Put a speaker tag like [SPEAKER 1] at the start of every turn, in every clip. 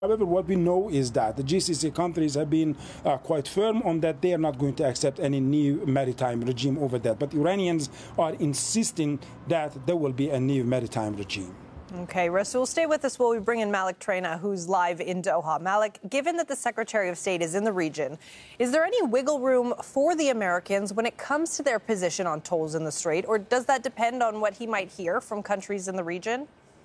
[SPEAKER 1] However, what we know is that the GCC countries have been quite firm on that they are not going to accept any new maritime regime over that. But Iranians are insisting that there will be a new maritime regime.
[SPEAKER 2] Okay, Rasool, stay with us while we bring in Malik Traina, who's live in Doha. Malik, given that the Secretary of State is in the region, is there any wiggle room for the Americans when it comes to their position on tolls in the Strait, or does that depend on what he might hear from countries in the region?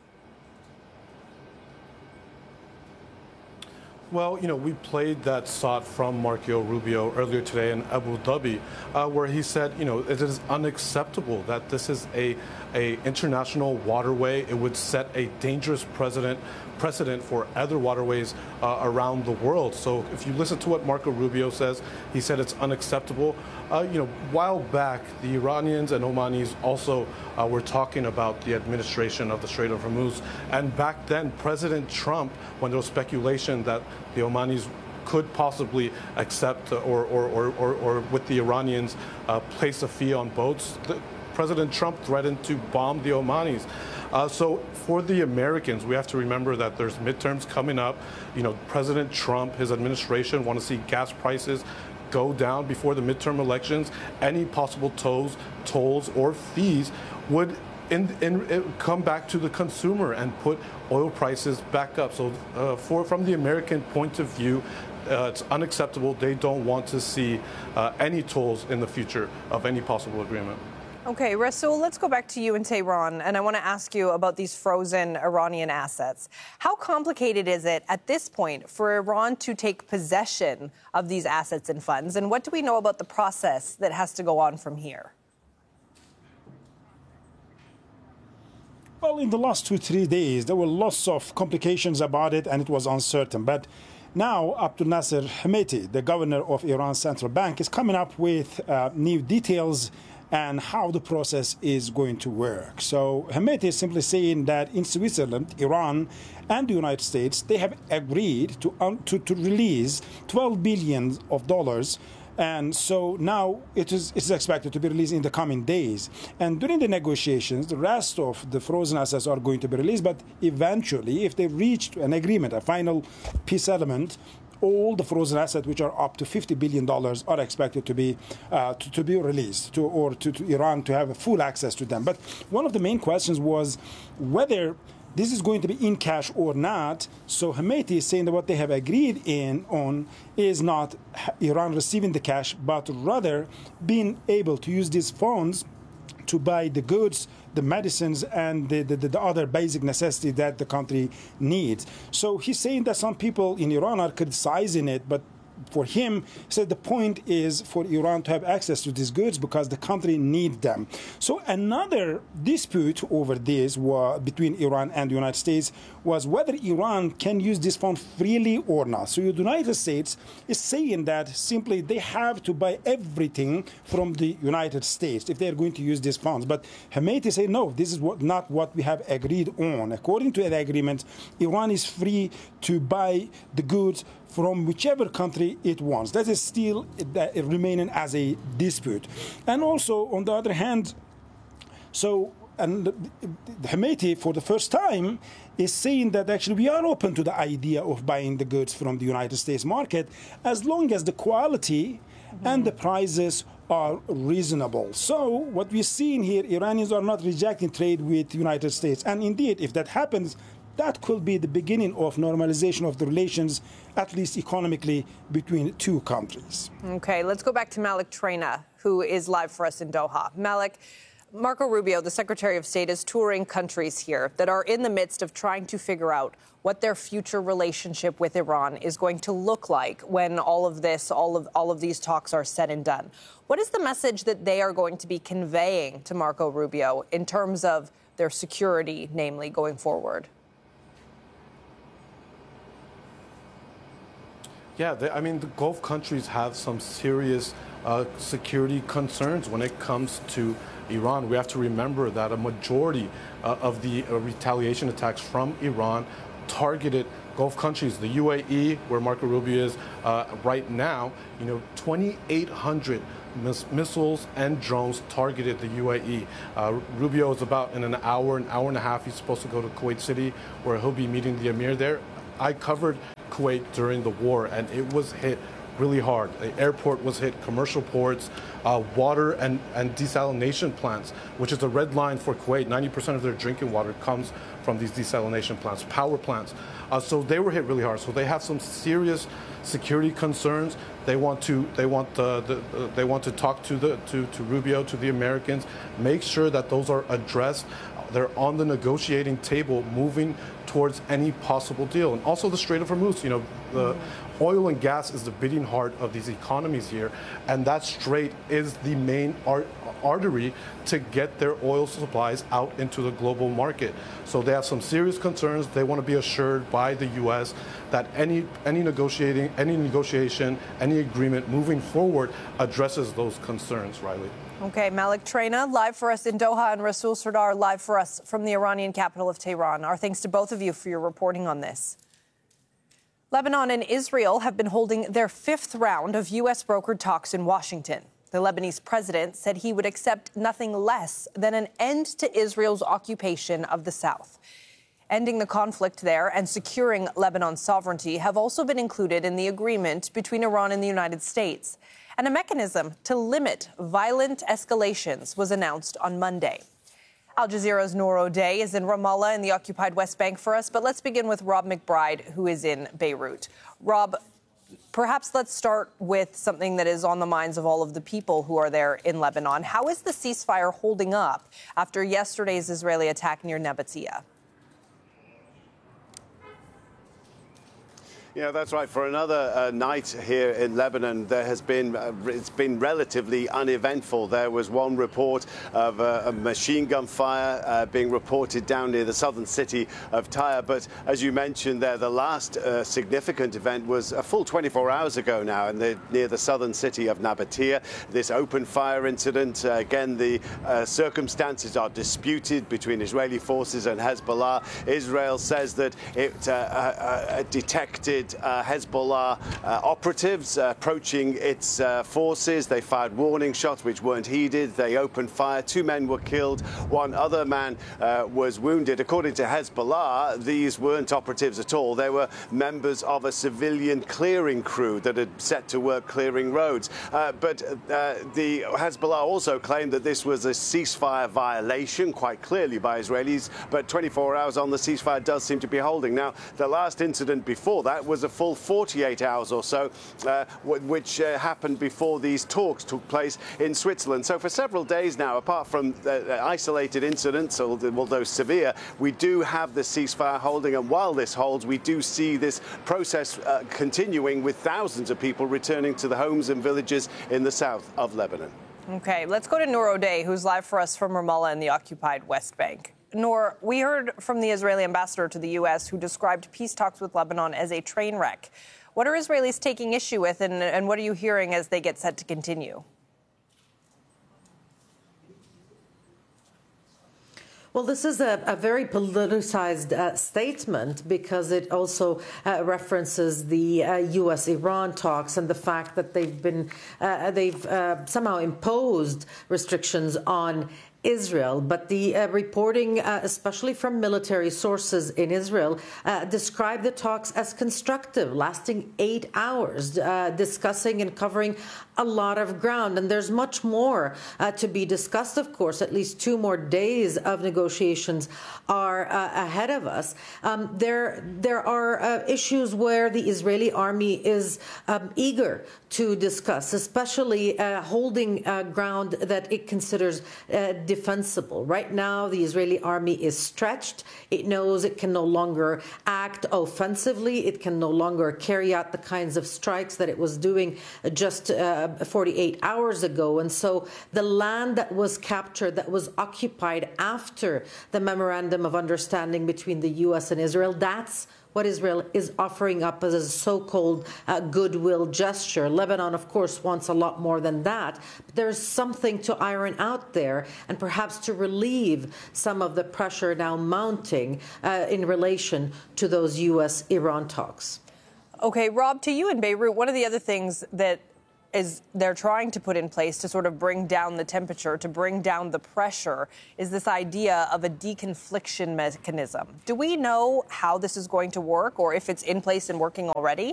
[SPEAKER 3] Well, we played that shot from Marco Rubio earlier today in Abu Dhabi, where he said, it is unacceptable that this is a international waterway. It would set a dangerous precedent for other waterways around the world. So if you listen to what Marco Rubio says, he said it's unacceptable. While back, the Iranians and Omanis also were talking about the administration of the Strait of Hormuz. And back then, President Trump, when there was speculation that the Omanis could possibly accept or with the Iranians place a fee on boats, President Trump threatened to bomb the Omanis. So for the Americans, we have to remember that there's midterms coming up. President Trump, his administration want to see gas prices go down before the midterm elections. Any possible tolls or fees would come back to the consumer and put oil prices back up. So from the American point of view, it's unacceptable. They don't want to see any tolls in the future of any possible agreement.
[SPEAKER 2] Okay, Rasool, let's go back to you in Tehran, and I want to ask you about these frozen Iranian assets. How complicated is it at this point for Iran to take possession of these assets and funds, and what do we know about the process that has to go on from here?
[SPEAKER 1] Well, in the last 2-3 days, there were lots of complications about it, and it was uncertain. But now, Abdul Nasser Hemeti, the governor of Iran's central bank, is coming up with new details and how the process is going to work. So Hemeti is simply saying that in Switzerland, Iran, and the United States, they have agreed to release $12 billion. And so now it's expected to be released in the coming days. And during the negotiations, the rest of the frozen assets are going to be released. But eventually, if they reach an agreement, a final peace settlement, all the frozen assets, which are up to $50 billion, are expected to be released to Iran to have full access to them. But one of the main questions was whether this is going to be in cash or not. So Hemeti is saying that what they have agreed on is not Iran receiving the cash, but rather being able to use these funds to buy the goods, the medicines, and the other basic necessities that the country needs. So he's saying that some people in Iran are criticizing it, but for him, he said the point is for Iran to have access to these goods because the country needs them. So another dispute over this between Iran and the United States was whether Iran can use this fund freely or not. So the United States is saying that simply they have to buy everything from the United States if they are going to use these funds. But Hemeti said, no, this is not what we have agreed on. According to the agreement, Iran is free to buy the goods from whichever country it wants. That is still remaining as a dispute. And also, on the other hand, Hemeti, for the first time, is saying that actually we are open to the idea of buying the goods from the United States market as long as the quality and the prices are reasonable. So what we're seeing here, Iranians are not rejecting trade with the United States. And indeed, if that happens, that could be the beginning of normalization of the relations, at least economically, between two countries.
[SPEAKER 2] Okay, let's go back to Malik Traina, who is live for us in Doha. Malik, Marco Rubio, the Secretary of State, is touring countries here that are in the midst of trying to figure out what their future relationship with Iran is going to look like when all of these talks are said and done. What is the message that they are going to be conveying to Marco Rubio in terms of their security, namely, going forward?
[SPEAKER 3] Yeah, the Gulf countries have some serious security concerns when it comes to Iran. We have to remember that a majority of the retaliation attacks from Iran targeted Gulf countries. The UAE, where Marco Rubio is right now, 2,800 missiles and drones targeted the UAE. Rubio is about in an hour and a half. He's supposed to go to Kuwait City, where he'll be meeting the emir there. I covered Kuwait during the war, and it was hit really hard. The airport was hit, commercial ports, water and desalination plants, which is a red line for Kuwait. 90% of their drinking water comes from these desalination plants, power plants. So they were hit really hard. So they have some serious security concerns. They want to talk to Rubio, to the Americans, make sure that those are addressed. They're on the negotiating table, moving towards any possible deal. And also the Strait of Hormuz, the oil and gas is the beating heart of these economies here, and that strait is the main artery to get their oil supplies out into the global market. So they have some serious concerns. They want to be assured by the U.S. that any negotiation, any agreement moving forward addresses those concerns, Riley.
[SPEAKER 2] Okay, Malik Traina, live for us in Doha, and Rasul Sardar, live for us from the Iranian capital of Tehran. Our thanks to both of you for your reporting on this. Lebanon and Israel have been holding their fifth round of U.S. brokered talks in Washington. The Lebanese president said he would accept nothing less than an end to Israel's occupation of the South. Ending the conflict there and securing Lebanon's sovereignty have also been included in the agreement between Iran and the United States. And a mechanism to limit violent escalations was announced on Monday. Al Jazeera's Noor O'Day is in Ramallah in the occupied West Bank for us, but let's begin with Rob McBride, who is in Beirut. Rob, perhaps let's start with something that is on the minds of all of the people who are there in Lebanon. How is the ceasefire holding up after yesterday's Israeli attack near Nabatea?
[SPEAKER 4] Yeah, that's right. For another night here in Lebanon, there has been it's been relatively uneventful. There was one report of a machine gun fire being reported down near the southern city of Tyre. But as you mentioned there, the last significant event was a full 24 hours ago now, near the southern city of Nabatea. This open fire incident, again, the circumstances are disputed between Israeli forces and Hezbollah. Israel says that it detected Hezbollah operatives approaching its forces. They fired warning shots which weren't heeded. They opened fire. 2 men were killed. 1 other man was wounded. According to Hezbollah, these weren't operatives at all. They were members of a civilian clearing crew that had set to work clearing roads. But the Hezbollah also claimed that this was a ceasefire violation, quite clearly by Israelis. But 24 hours on, the ceasefire does seem to be holding. Now, the last incident before that was a full 48 hours or so, which happened before these talks took place in Switzerland. So for several days now, apart from isolated incidents, although severe, we do have the ceasefire holding. And while this holds, we do see this process continuing, with thousands of people returning to the homes and villages in the south of Lebanon.
[SPEAKER 2] Okay, let's go to Noor O'Day, who's live for us from Ramallah in the occupied West Bank. Noor, we heard from the Israeli ambassador to the U.S. who described peace talks with Lebanon as a train wreck. What are Israelis taking issue with, and what are you hearing as they get set to continue?
[SPEAKER 5] Well, this is a very politicized statement, because it also references the U.S.-Iran talks and the fact that they've somehow imposed restrictions on Israel. But the reporting, especially from military sources in Israel, described the talks as constructive, lasting 8 hours, discussing and covering a lot of ground. And there's much more to be discussed, of course. At least 2 more days of negotiations are ahead of us. There are issues where the Israeli army is eager to discuss, especially holding ground that it considers defensible. Right now, the Israeli army is stretched. It knows it can no longer act offensively. It can no longer carry out the kinds of strikes that it was doing just 48 hours ago. And so the land that was captured, that was occupied after the memorandum of understanding between the U.S. and Israel, that's what Israel is offering up as a so-called goodwill gesture. Lebanon, of course, wants a lot more than that. But there's something to iron out there, and perhaps to relieve some of the pressure now mounting in relation to those U.S.-Iran talks.
[SPEAKER 2] Okay, Rob, to you in Beirut, one of the other things that they're trying to put in place to sort of bring down the temperature, to bring down the pressure, is this idea of a deconfliction mechanism. Do we know how this is going to work, or if it's in place and working already?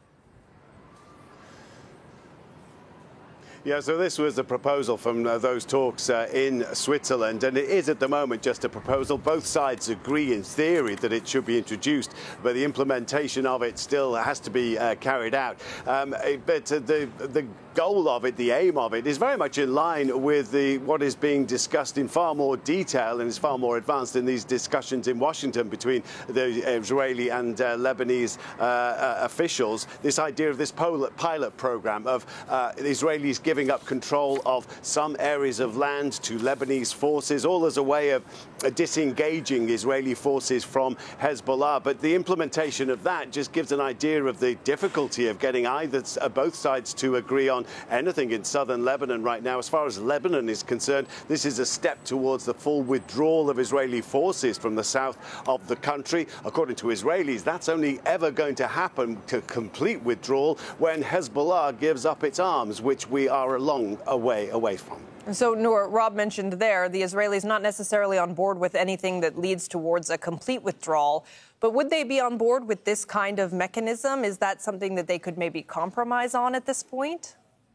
[SPEAKER 4] Yeah, so this was a proposal from those talks in Switzerland, and it is at the moment just a proposal. Both sides agree in theory that it should be introduced, but the implementation of it still has to be carried out. But the goal of it, the aim of it, is very much in line with what is being discussed in far more detail and is far more advanced in these discussions in Washington between the Israeli and Lebanese officials. This idea of this pilot program of the Israelis giving up control of some areas of land to Lebanese forces, all as a way of disengaging Israeli forces from Hezbollah. But the implementation of that just gives an idea of the difficulty of getting both sides to agree on anything in southern Lebanon right now. As far as Lebanon is concerned, this is a step towards the full withdrawal of Israeli forces from the south of the country. According to Israelis, that's only ever going to happen, to complete withdrawal, when Hezbollah gives up its arms, which we are a long way away from.
[SPEAKER 2] So, Noor, Rob mentioned there, the Israelis not necessarily on board with anything that leads towards a complete withdrawal, but would they be on board with this kind of mechanism? Is that something that they could maybe compromise on at this point?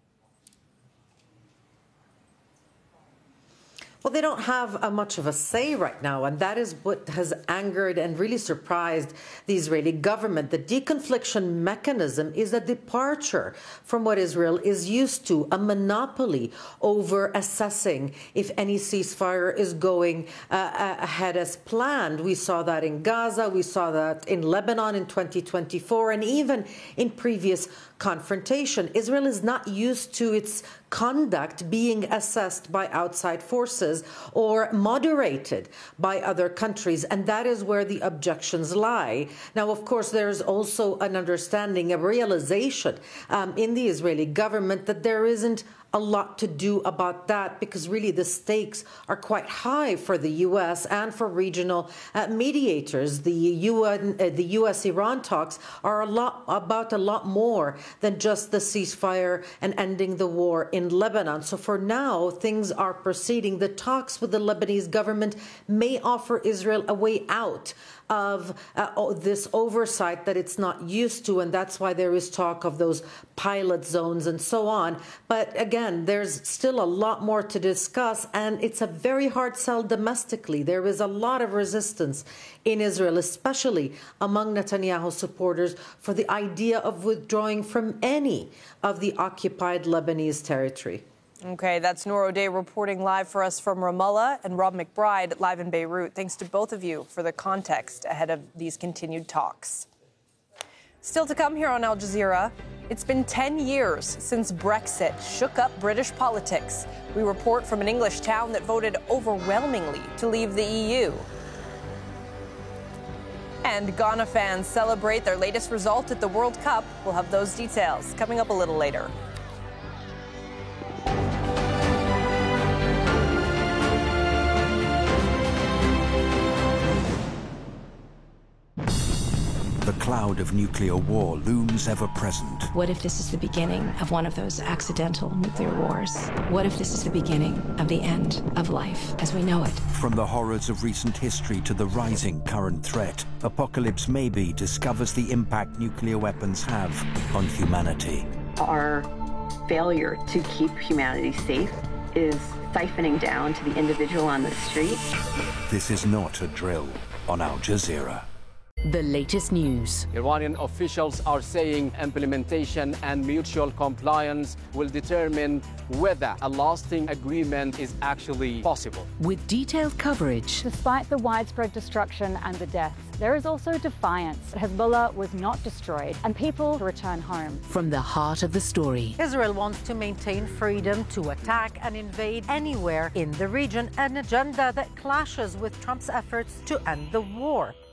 [SPEAKER 5] Well, they don't have much of a say right now, and that is what has angered and really surprised the Israeli government. The deconfliction mechanism is a departure from what Israel is used to, a monopoly over assessing if any ceasefire is going ahead as planned. We saw that in Gaza, we saw that in Lebanon in 2024, and even in previous confrontation. Israel is not used to its conduct being assessed by outside forces or moderated by other countries, and that is where the objections lie. Now, of course, there's also an understanding, a realization in the Israeli government that there isn't a lot to do about that, because really the stakes are quite high for the U.S. and for regional mediators. The U.S.-Iran talks are about a lot more than just the ceasefire and ending the war in Lebanon. So for now, things are proceeding. The talks with the Lebanese government may offer Israel a way out of this oversight that it's not used to, and that's why there is talk of those pilot zones and so on. But again, there's still a lot more to discuss, and it's a very hard sell domestically. There is a lot of resistance in Israel, especially among Netanyahu supporters, for the idea of withdrawing from any of the occupied Lebanese territory.
[SPEAKER 2] Okay, that's Noor O'Day reporting live for us from Ramallah, and Rob McBride live in Beirut. Thanks to both of you for the context ahead of these continued talks. Still to come here on Al Jazeera, it's been 10 years since Brexit shook up British politics. We report from an English town that voted overwhelmingly to leave the EU. And Ghana fans celebrate their latest result at the World Cup. We'll have those details coming up a little later.
[SPEAKER 6] The cloud of nuclear war looms ever present.
[SPEAKER 7] What if this is the beginning of one of those accidental nuclear wars? What if this is the beginning of the end of life as we know it?
[SPEAKER 6] From the horrors of recent history to the rising current threat, Apocalypse Maybe discovers the impact nuclear weapons have on humanity.
[SPEAKER 8] Our failure to keep humanity safe is siphoning down to the individual on the street.
[SPEAKER 6] This is not a drill on Al Jazeera.
[SPEAKER 9] The latest news.
[SPEAKER 10] Iranian officials are saying implementation and mutual compliance will determine whether a lasting agreement is actually possible.
[SPEAKER 9] With detailed coverage.
[SPEAKER 11] Despite the widespread destruction and the deaths, there is also defiance. Hezbollah was not destroyed and people return home.
[SPEAKER 9] From the heart of the story.
[SPEAKER 5] Israel wants to maintain freedom to attack and invade anywhere in the region, an agenda that clashes with Trump's efforts to end the war.